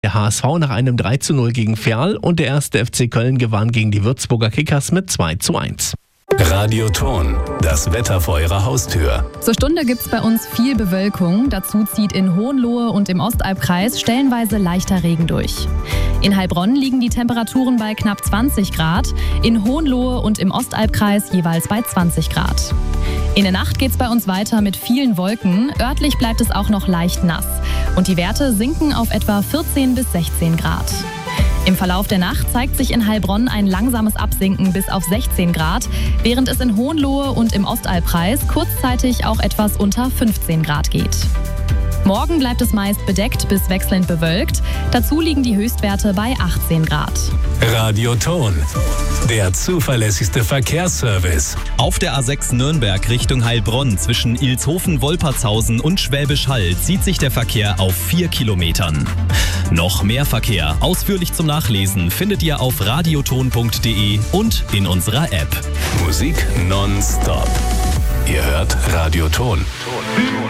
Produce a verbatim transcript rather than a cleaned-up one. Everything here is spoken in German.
Der H S V nach einem drei zu null gegen Verl und der erste F C Köln gewann gegen die Würzburger Kickers mit zwei zu eins. Radioton, das Wetter vor Ihrer Haustür. Zur Stunde gibt's bei uns viel Bewölkung. Dazu zieht in Hohenlohe und im Ostalbkreis stellenweise leichter Regen durch. In Heilbronn liegen die Temperaturen bei knapp zwanzig Grad, in Hohenlohe und im Ostalbkreis jeweils bei zwanzig Grad. In der Nacht geht's bei uns weiter mit vielen Wolken. Örtlich bleibt es auch noch leicht nass. Und die Werte sinken auf etwa vierzehn bis sechzehn Grad. Im Verlauf der Nacht zeigt sich in Heilbronn ein langsames Absinken bis auf sechzehn Grad, während es in Hohenlohe und im Ostalbkreis kurzzeitig auch etwas unter fünfzehn Grad geht. Morgen bleibt es meist bedeckt bis wechselnd bewölkt. Dazu liegen die Höchstwerte bei achtzehn Grad. Radioton, der zuverlässigste Verkehrsservice. Auf der A sechs Nürnberg Richtung Heilbronn zwischen Ilshofen-Wolpertshausen und Schwäbisch Hall zieht sich der Verkehr auf vier Kilometern. Noch mehr Verkehr, ausführlich zum Nachlesen, findet ihr auf radioton punkt de und in unserer App. Musik nonstop. Ihr hört Radioton.